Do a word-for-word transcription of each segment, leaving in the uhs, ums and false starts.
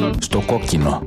Στο κόκκινο.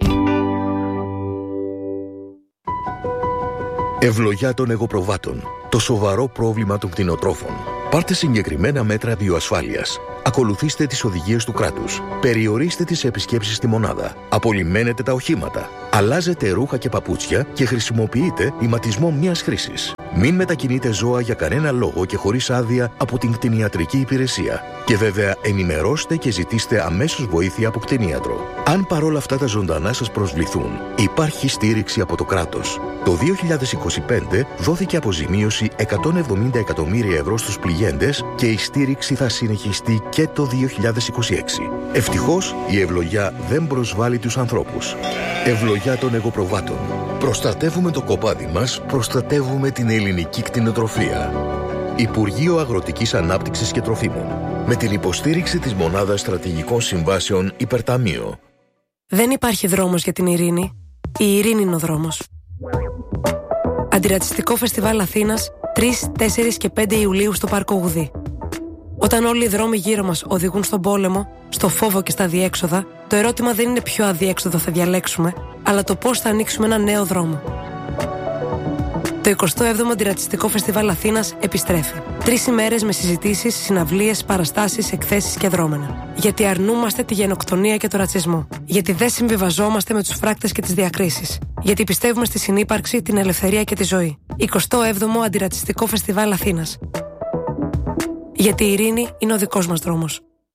Ευλογιά των εγωπροβάτων. Το σοβαρό πρόβλημα των κτηνοτρόφων. Πάρτε συγκεκριμένα μέτρα βιοασφάλειας. Ακολουθήστε τις οδηγίες του κράτους. Περιορίστε τις επισκέψεις στη μονάδα. Απολυμμένετε τα οχήματα. Αλλάζετε ρούχα και παπούτσια και χρησιμοποιείτε ηματισμό μιας χρήσης. Μην μετακινείτε ζώα για κανένα λόγο και χωρίς άδεια από την κτηνιατρική υπηρεσία. Και βέβαια ενημερώστε και ζητήστε αμέσως βοήθεια από κτηνίατρο. Αν παρόλα αυτά τα ζωντανά σας προσβληθούν, υπάρχει στήριξη από το κράτος. Το δύο χιλιάδες είκοσι πέντε δόθηκε αποζημίωση εκατόν εβδομήντα εκατομμύρια ευρώ στους πληγέντες και η στήριξη θα συνεχιστεί και το δύο χιλιάδες είκοσι έξι. Ευτυχώς η ευλογιά δεν προσβάλλει τους ανθρώπους. Ευλογιά των εγωπροβάτων. Προστατεύουμε το κοπάδι μας, προστατεύουμε την ελληνική κτηνοτροφία. Υπουργείο Αγροτικής Ανάπτυξης και Τροφίμων. Με την υποστήριξη της Μονάδας Στρατηγικών Συμβάσεων Υπερταμείο. Δεν υπάρχει δρόμος για την ειρήνη. Η ειρήνη είναι ο δρόμος. Αντιρατσιστικό Φεστιβάλ Αθήνας τρεις, τέσσερις και πέντε Ιουλίου στο Πάρκο Γουδή. Όταν όλοι οι δρόμοι γύρω μας οδηγούν στον πόλεμο, στο φόβο και στα αδιέξοδα, το ερώτημα δεν είναι ποιο αδιέξοδο θα διαλέξουμε, αλλά το πώς θα ανοίξουμε ένα νέο δρόμο. Το εικοστό έβδομο Αντιρατσιστικό Φεστιβάλ Αθήνας επιστρέφει. Τρεις ημέρες με συζητήσεις, συναυλίες, παραστάσεις, εκθέσεις και δρόμενα. Γιατί αρνούμαστε τη γενοκτονία και το ρατσισμό. Γιατί δεν συμβιβαζόμαστε με τους φράκτες και τις διακρίσεις. Γιατί πιστεύουμε στη συνύπαρξη, την ελευθερία και τη ζωή. εικοστό έβδομο Αντιρατσιστικό Φεστιβάλ Αθήνας. Γιατί η ειρήνη είναι ο δικός μας δρόμος.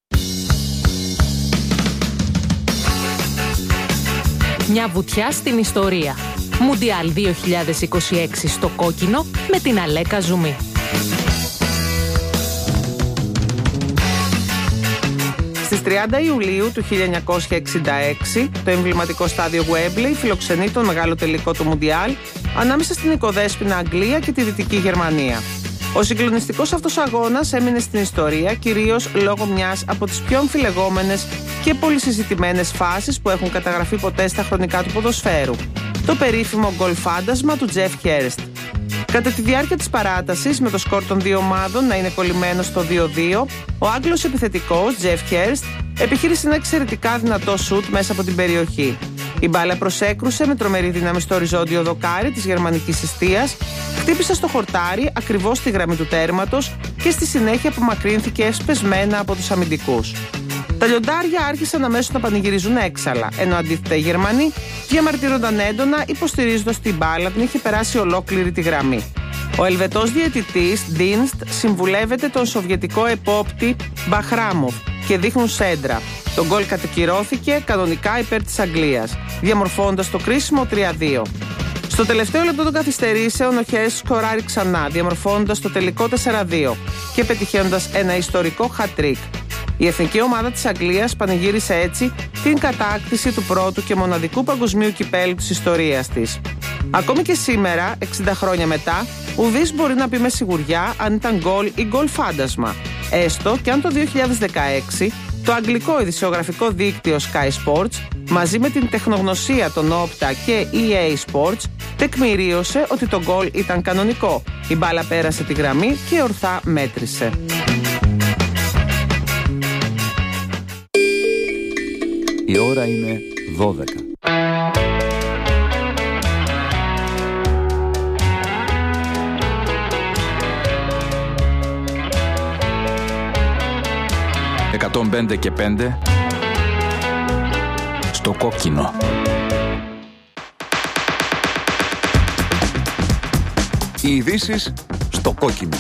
Μια βουτιά στην ιστορία. Μουντιάλ δύο χιλιάδες είκοσι έξι στο κόκκινο με την Αλέκα Ζουμί. Στις τριάντα Ιουλίου του χίλια εννιακόσια εξήντα έξι, το εμβληματικό στάδιο Wembley φιλοξενεί τον μεγάλο τελικό του Μουντιάλ ανάμεσα στην οικοδέσποινα Αγγλία και τη Δυτική Γερμανία. Ο συγκλονιστικός αυτός αγώνας έμεινε στην ιστορία κυρίως λόγω μιας από τις πιο αμφιλεγόμενες και πολυσυζητημένες φάσεις που έχουν καταγραφεί ποτέ στα χρονικά του ποδοσφαίρου. Το περίφημο γκολ φάντασμα του Τζεφ Χέρστ. Κατά τη διάρκεια της παράτασης, με το σκορ των δύο ομάδων να είναι κολλημένο στο δύο δύο, ο Άγγλος επιθετικός Τζεφ Χέρστ επιχείρησε ένα εξαιρετικά δυνατό σουτ μέσα από την περιοχή. Η μπάλα προσέκρουσε με τρομερή δύναμη στο οριζόντιο δοκάρι της γερμανικής εστίας, χτύπησε στο χορτάρι ακριβώς στη γραμμή του τέρματος και στη συνέχεια απομακρύνθηκε σπεσμένα από τους αμυντικούς. Τα λιοντάρια άρχισαν αμέσως να πανηγυρίζουν έξαλα, ενώ αντίθετα οι Γερμανοί διαμαρτύρονταν έντονα υποστηρίζοντας την μπάλα την είχε περάσει ολόκληρη τη γραμμή. Ο Ελβετός διαιτητής Dienst συμβουλεύεται τον σοβιετικό επόπτη Μπαχράμοφ και δείχνουν σέντρα. Το γκολ κατακυρώθηκε κανονικά υπέρ της Αγγλίας, διαμορφώνοντας το κρίσιμο τρία δύο. Στο τελευταίο λεπτό των καθυστερήσεων, ο Χέρστ σκοράρει ξανά, διαμορφώνοντας το τελικό τέσσερα δύο και πετυχαίνοντας ένα ιστορικό hat-trick. Η εθνική ομάδα της Αγγλίας πανηγύρισε έτσι την κατάκτηση του πρώτου και μοναδικού παγκοσμίου κυπέλλου της ιστορίας της. Ακόμη και σήμερα, εξήντα χρόνια μετά, ουδής μπορεί να πει με σιγουριά αν ήταν γκολ ή γκολ φάντασμα. Έστω και αν το δύο χιλιάδες δεκαέξι το αγγλικό ειδησιογραφικό δίκτυο Sky Sports μαζί με την τεχνογνωσία των Opta και ι έι Sports τεκμηρίωσε ότι το γκολ ήταν κανονικό. Η μπάλα πέρασε τη γραμμή και ορθά μέτρησε. Η ώρα είναι δώδεκα. εκατόν πέντε και πέντε στο κόκκινο. Οι ειδήσεις στο κόκκινο.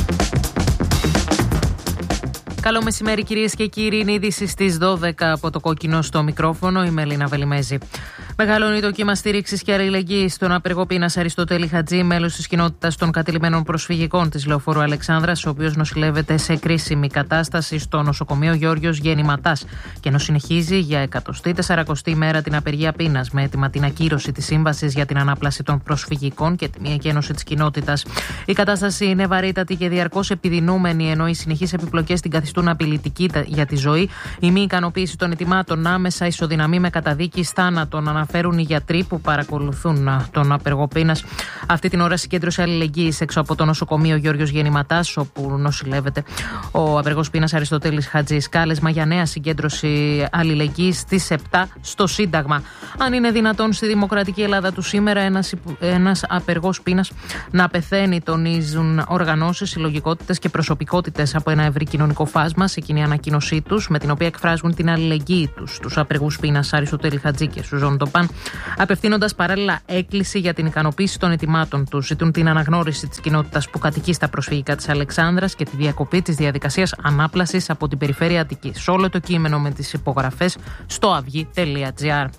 Καλό μεσημέρι κυρίες και κύριοι, είναι ειδήσεις στις δώδεκα από το κόκκινο στο μικρόφωνο, η Μελίνα Βελιμέζη. Μεγαλώνει το κύμα στήριξης και αλληλεγγύης στον απεργό πείνας Αριστοτέλη Χατζή, μέλος της κοινότητας των κατηλημμένων προσφυγικών της Λεωφόρου Αλεξάνδρας, ο οποίος νοσηλεύεται σε κρίσιμη κατάσταση στο νοσοκομείο Γεώργιος Γεννηματάς και ενώ συνεχίζει για εκατοστή τεσσαρακοστή μέρα την απεργία πείνας με αίτημα την ακύρωση της σύμβασης για την ανάπλαση των προσφυγικών και τη μη εκένωση της κοινότητας. Η κατάσταση είναι βαρύτατη και διαρκώς επιδεινούμενη, ενώ οι συνεχείς επιπλοκές την καθιστούν απειλητική για τη ζωή. Η μη ικανοποίηση των αιτημάτων άμεσα ισοδυναμεί με καταδίκη θάνατον, αναφέρει αναφέρουν οι γιατροί που παρακολουθούν τον απεργό πείνας. Αυτή την ώρα συγκέντρωσε αλληλεγγύης έξω από το νοσοκομείο Γιώργος Γεννηματάς, όπου νοσηλεύεται ο απεργός πείνας Αριστοτέλης Χατζής. Κάλεσμα για νέα συγκέντρωση αλληλεγγύης στις επτά στο Σύνταγμα. Αν είναι δυνατόν στη δημοκρατική Ελλάδα του σήμερα ένας, ένας απεργός πείνας να πεθαίνει, τονίζουν οργανώσεις, συλλογικότητες και προσωπικότητες από ένα ευρύ κοινωνικό φάσμα σε κοινή ανακοίνωσή τους, με την οποία εκφράζουν την αλληλεγγύη τους στους απεργούς πείνας Αριστοτέλη Χατζή και Σουζόν Τοπάν, απευθύνοντας παράλληλα έκκληση για την ικανοποίηση των αιτημάτων τους. Ζητούν την αναγνώριση της κοινότητας που κατοικεί στα προσφυγικά της Αλεξάνδρας και τη διακοπή της διαδικασίας ανάπλασης από την περιφέρεια Αττικής. Όλο το κείμενο με τις υπογραφές στο αυγή τελεία τζι άρ.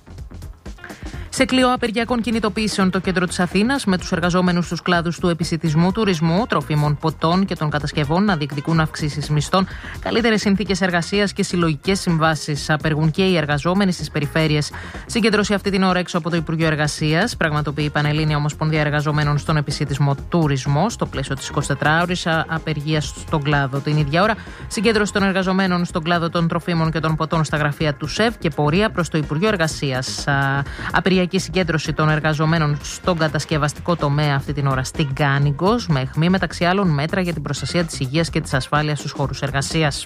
Σε κλειό απεργιακών κινητοποιήσεων το κέντρο της Αθήνας, με τους εργαζόμενους στους κλάδους του επισιτισμού, τουρισμού, τροφίμων, ποτών και των κατασκευών να διεκδικούν αυξήσεις μισθών, καλύτερες συνθήκες εργασίας και συλλογικές συμβάσεις. Απεργούν και οι εργαζόμενοι στις περιφέρειες. Συγκέντρωση αυτή την ώρα έξω από το Υπουργείο Εργασίας πραγματοποιεί η Πανελλήνια Ομοσπονδία Εργαζομένων στον Επισιτισμό Τουρισμό, στο πλαίσιο της εικοσιτετράωρης απεργίας στον κλάδο. Την ίδια ώρα, συγκέντρωση των εργαζομένων στον κλάδο των τροφίμων και των ποτών στα γραφεία του ΣΕΒ και πορεία προς το Υπουργείο Εργασίας. Απεργιακή συγκέντρωση των εργαζομένων στον κατασκευαστικό τομέα αυτή την ώρα στην Κάνιγκος, με αιχμή μεταξύ άλλων μέτρα για την προστασία της υγείας και της ασφάλειας στους χώρους εργασίας.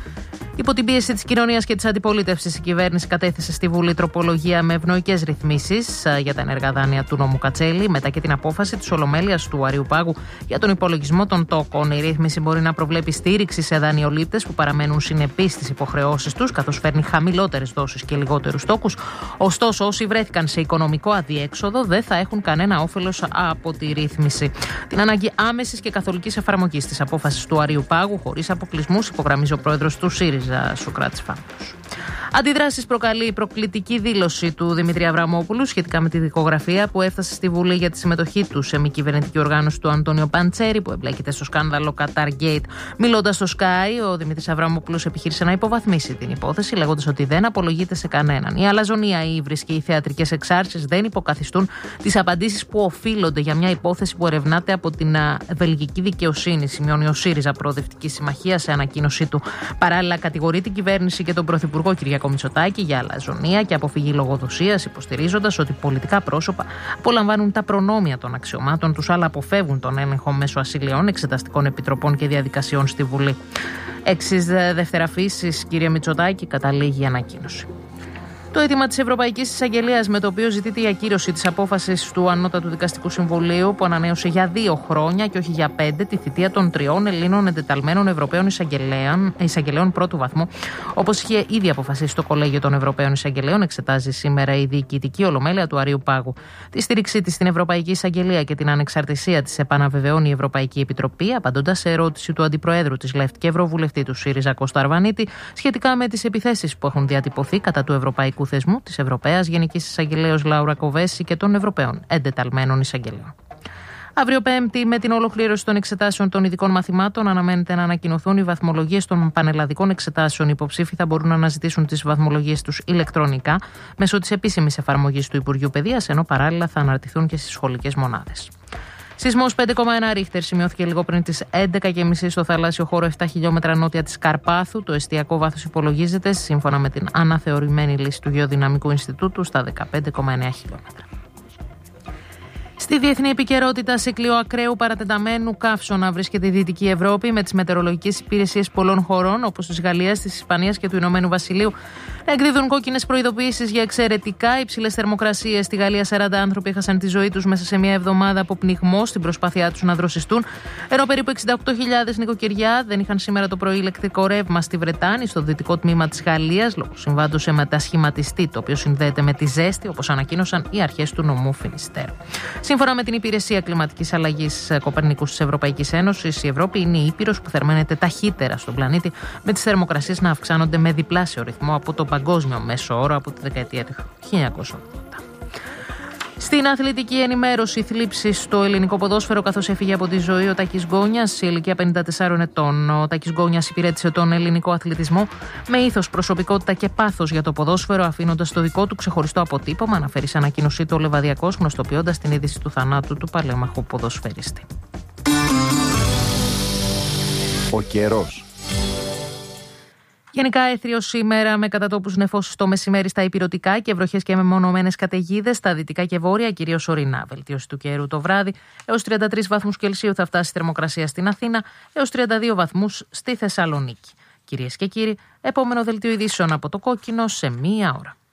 Υπό την πίεση της κοινωνίας και της αντιπολίτευσης, η κυβέρνηση κατέθεσε στη Βουλή τροπολογία με ευνοϊκές ρυθμίσεις για τα ενεργά δάνεια του νόμου Κατσέλη, μετά και την απόφαση της Ολομέλειας του Αριουπάγου για τον υπολογισμό των τόκων. Η ρύθμιση μπορεί να προβλέπει στήριξη σε δανειολήπτες που παραμένουν συνεπείς στις υποχρεώσεις τους, καθώς φέρνει χαμηλότερες δόσεις και λιγότερους τόκους. Ωστόσο, όσοι βρέθηκαν σε οικονομικό αδιέξοδο δεν θα έχουν κανένα όφελος από τη ρύθμιση. Την ανάγκη άμεσης και καθολικής εφαρμογής της απόφασης του Αριουπάγου, χωρίς αποκλεισμούς, υπογραμμίζει ο πρόεδρος του ΣΥΡΙΖΑ, Σωκράτης Φάμπος. Αντιδράσεις προκαλεί η προκλητική δήλωση του Δημήτρη Αβραμόπουλου σχετικά με τη δικογραφία που έφτασε στη Βουλή για τη συμμετοχή του σε μη κυβερνητική οργάνωση του Αντώνιο Παντσέρη, που εμπλέκεται στο σκάνδαλο Qatar Gate. Μιλώντας στο Sky, ο Δημήτρης Αβραμόπουλος επιχείρησε να υποβαθμίσει την υπόθεση, λέγοντας ότι δεν απολογείται σε κανέναν. Η αλαζονία, η ύβρις και οι θεατρικές εξάρσεις δεν υποκαθιστούν τις απαντήσεις που οφείλονται για μια υπόθεση που ερευνάται από την βελγική δικαιοσύνη, σημειώνει ο ΣΥΡΙΖΑ Προοδευτική Συμμαχία σε ανακοίνωσή του. Παράλληλα, κατηγορεί την κυβέρνηση και τον Πρωθυπουργό Κυριάκο Μητσοτάκη για αλαζονία και αποφυγή λογοδοσίας, υποστηρίζοντας ότι πολιτικά πρόσωπα απολαμβάνουν τα προνόμια των αξιωμάτων τους, αλλά αποφεύγουν τον έλεγχο μέσω ασυλιών, εξεταστικών επιτροπών και διαδικασιών στη Βουλή. Εξής δευτεραφύσης, κύριε Μητσοτάκη, καταλήγει η ανακοίνωση. Το αίτημα της Ευρωπαϊκής Εισαγγελίας, με το οποίο ζητείται η ακύρωση της απόφασης του Ανώτατου Δικαστικού Συμβουλίου, που ανανέωσε για δύο χρόνια και όχι για πέντε τη θητεία των τριών Ελλήνων εντεταλμένων Ευρωπαίων Εισαγγελέων, εισαγγελέων πρώτου βαθμού, όπως είχε ήδη αποφασίσει το Κολέγιο των Ευρωπαίων Εισαγγελέων, εξετάζει σήμερα η Διοικητική Ολομέλεια του Αριουπάγου. Τη στήριξή της στην Ευρωπαϊκή Εισαγγελία και την ανεξαρτησία της επαναβεβαιώνει η Ευρωπαϊκή Επιτροπή, απαντώντας σε ερώτηση του Αντιπροέδρου της ΛΕΦΤ και Ευρωβουλευτή του ΣΥΡΙΖΑ Κώστα Αρβανίτη σχετικά με τις επιθέσεις που έχουν διατυπωθεί κατά του Ευρωπαϊκού Θεσμού, της Ευρωπαίας Γενικής Εισαγγελέως Λάουρα Κοβέση και των Ευρωπαίων Εντεταλμένων Εισαγγελέων. Αύριο Πέμπτη, με την ολοκλήρωση των εξετάσεων των ειδικών μαθημάτων, αναμένεται να ανακοινωθούν οι βαθμολογίες των πανελλαδικών εξετάσεων. Οι υποψήφοι θα μπορούν να αναζητήσουν τις βαθμολογίες τους ηλεκτρονικά μέσω της επίσημης εφαρμογής του Υπουργείου Παιδείας, ενώ παράλληλα θα αναρτηθούν και στις σχολικές μονάδες. Σεισμός πέντε κόμμα ένα ρίχτερ σημειώθηκε λίγο πριν τις έντεκα και μισή στο θαλάσσιο χώρο επτά χιλιόμετρα νότια της Καρπάθου. Το εστιακό βάθος υπολογίζεται, σύμφωνα με την αναθεωρημένη λύση του Γεωδυναμικού Ινστιτούτου, στα δεκαπέντε κόμμα εννέα χιλιόμετρα. Στη διεθνή επικαιρότητα, σε κλειό ακραίου παρατεταμένου καύσωνα βρίσκεται η Δυτική Ευρώπη, με τις μετεωρολογικές υπηρεσίες πολλών χωρών, όπως της Γαλλίας, της Ισπανίας και του Ηνωμένου Βασιλείου, να εκδίδουν κόκκινες προειδοποιήσεις για εξαιρετικά υψηλές θερμοκρασίες. Στη Γαλλία, σαράντα άνθρωποι έχασαν τη ζωή τους μέσα σε μια εβδομάδα από πνιγμό στην προσπάθειά τους να δροσιστούν, ενώ περίπου εξήντα οκτώ χιλιάδες νοικοκυριά δεν είχαν σήμερα το πρωί ηλεκτρικό ρεύμα στη Βρετάνη, στο δυτικό τμήμα της Γαλλίας, λόγω συμβάντος σε μετασχηματιστή, το οποίο συνδέεται με τη ζέστη, όπως ανακοίνωσαν οι αρχές του νομού Φινιστέρου. Σύμφωνα με την Υπηρεσία Κλιματικής Αλλαγής Κοπερνίκους της Ευρωπαϊκής Ένωσης, η Ευρώπη είναι η ήπειρος που θερμαίνεται ταχύτερα στον πλανήτη, με τις θερμοκρασίες να αυξάνονται με διπλάσιο ρυθμό από το παγκόσμιο μέσο όρο από τη δεκαετία του χίλια εννιακόσια ογδόντα. Στην αθλητική ενημέρωση, θλίψεις στο ελληνικό ποδόσφαιρο, καθώς έφυγε από τη ζωή ο Τάκης Γκόνιας σε ηλικία πενήντα τεσσάρων ετών. Ο Τάκης Γκόνιας υπηρέτησε τον ελληνικό αθλητισμό με ήθος, προσωπικότητα και πάθος για το ποδόσφαιρο, αφήνοντας το δικό του ξεχωριστό αποτύπωμα, αναφέρει σε ανακοίνωσή του ο Λεβαδιακός, γνωστοποιώντας την είδηση του θανάτου του παλέμαχου ποδοσφαιριστή. Ο καιρός. Γενικά έθριο σήμερα με κατατόπους νεφώσεις το μεσημέρι στα ηπειρωτικά και βροχές και μεμονωμένες καταιγίδες στα δυτικά και βόρεια, κυρίως ορεινά. Βελτίωση του καιρού το βράδυ. Έως τριάντα τρεις βαθμούς Κελσίου θα φτάσει η θερμοκρασία στην Αθήνα, έως τριάντα δύο βαθμούς στη Θεσσαλονίκη. Κυρίες και κύριοι, επόμενο δελτίο ειδήσεων από το Κόκκινο σε μία ώρα.